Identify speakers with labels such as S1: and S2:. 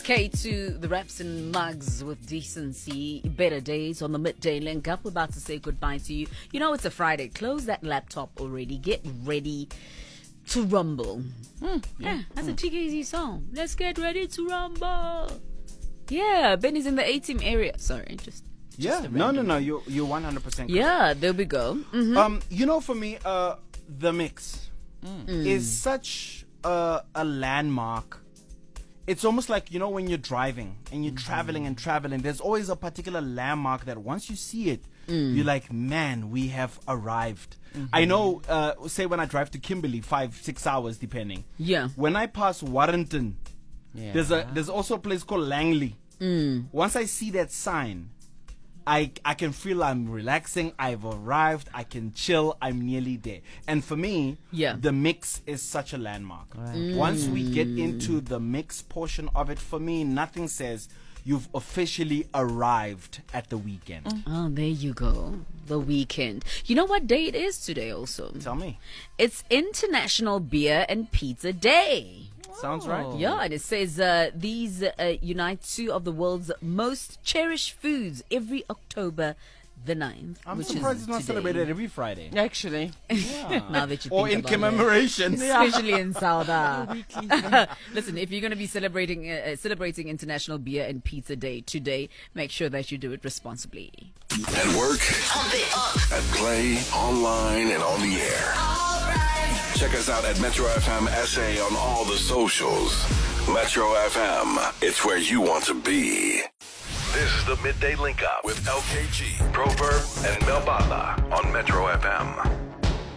S1: 6K to the Raps and Mugs with decency. Better days on the midday link up. We're about to say goodbye to you. You know it's a Friday. Close that laptop already. Get ready to rumble. Yeah, that's a TKZ song. Let's get ready to rumble. Yeah, Benny's in the A-team area. Sorry, just
S2: yeah. No. You're 100% correct.
S1: Yeah, there we go.
S2: For me, the mix is such a landmark. It's almost like, when you're driving and you're traveling, there's always a particular landmark that once you see it, you're like, man, we have arrived. I know, say when I drive to Kimberley, 5-6 hours depending.
S1: Yeah.
S2: When I pass Warrington, there's also a place called Langley. Once I see that sign, I can feel I'm relaxing, I've arrived, I can chill, I'm nearly there. And for me, the mix is such a landmark. Right. Once we get into the mix portion of it, for me, nothing says you've officially arrived at the weekend.
S1: Oh, there you go. The weekend. You know what day it is today also?
S2: Tell me.
S1: It's International Beer and Pizza Day.
S2: Sounds right.
S1: Yeah, and it says these unite two of the world's most cherished foods every October the 9th.
S2: I'm surprised it's not celebrated every Friday.
S3: Actually.
S2: Yeah.
S1: Now that you
S2: or
S1: think
S2: in
S1: about
S2: commemorations.
S1: Especially in Sauda. Listen, if you're going to be celebrating International Beer and Pizza Day today, make sure that you do it responsibly.
S4: At work, at play, online, and on the air. Check us out at Metro FM SA on all the socials. Metro FM, it's where you want to be. This is the Midday Link Up with LKG, Proverb, and Melbala on Metro FM.